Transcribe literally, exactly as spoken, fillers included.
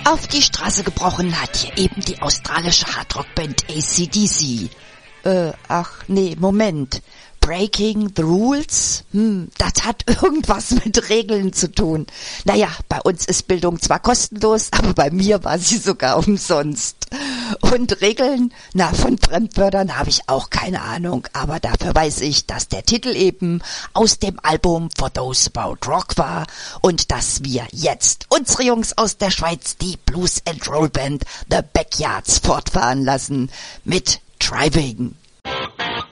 Auf die Straße gebrochen hat hier eben die australische Hardrock-Band A C D C. Äh, ach nee, Moment. Breaking the Rules? Hm, das hat irgendwas mit Regeln zu tun. Naja, bei uns ist Bildung zwar kostenlos, aber bei mir war sie sogar umsonst. Und Regeln? Na, von Fremdwörtern habe ich auch keine Ahnung, aber dafür weiß ich, dass der Titel eben aus dem Album For Those About Rock war und dass wir jetzt unsere Jungs aus der Schweiz, die Blues and Roll Band The Backyards, fortfahren lassen mit Driving.